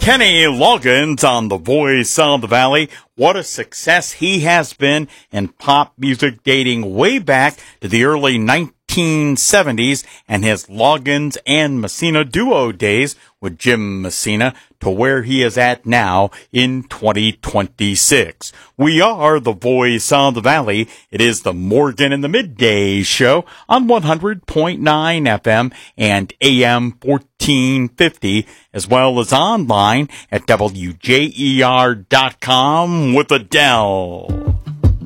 Kenny Loggins on The Voice of the Valley. What a success he has been in pop music dating way back to the early 1970s and his Loggins and Messina duo days with Jim Messina to where he is at now in 2026. We are The Voice of the Valley. It is the Morgan in the Midday Show on 100.9 FM and AM 1450, as well as online at WJER.com with Adele.